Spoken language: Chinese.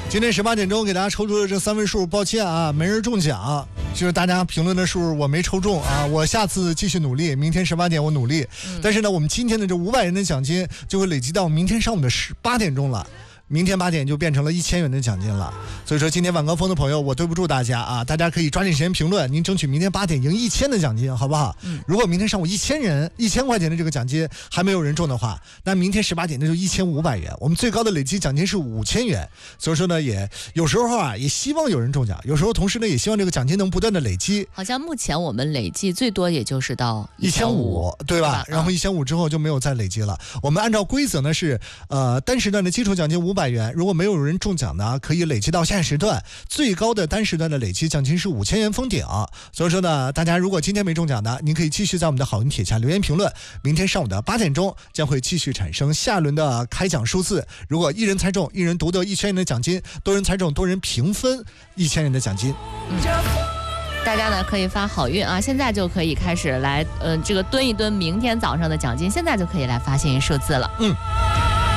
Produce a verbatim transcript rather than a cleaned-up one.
今天十八点钟给大家抽出的这三位数，抱歉啊，没人中奖，就是大家评论的数我没抽中啊，我下次继续努力，明天十八点我努力。嗯、但是呢，我们今天的这五百元的奖金就会累积到明天上午的十八点钟了。明天八点就变成了一千元的奖金了，所以说今天晚高峰的朋友，我对不住大家啊，大家可以抓紧时间评论，您争取明天八点赢一千的奖金，好不好？嗯，如果明天上午一千人一千块钱的这个奖金还没有人中的话，那明天十八点那就一千五百元，我们最高的累计奖金是五千元，所以说呢，也有时候啊，也希望有人中奖，有时候同时呢，也希望这个奖金能不断的累积。 好像目前我们累计最多也就是到一千五，对吧？然后一千五之后就没有再累积了。我们按照规则呢是，呃，单时段的基础奖金五百元，如果没有有人中奖呢，可以累积到下时段，最高的单时段的累计奖金是五千元封顶。所以说呢，大家如果今天没中奖的，您可以继续在我们的好运帖下留言评论。明天上午的八点钟将会继续产生下轮的开奖数字。如果一人猜中，一人独得一千元的奖金；多人猜中，多人平分一千元的奖金。 嗯，大家呢可以发好运啊，现在就可以开始来，嗯、呃，这个蹲一蹲明天早上的奖金，现在就可以来发现数字了。嗯。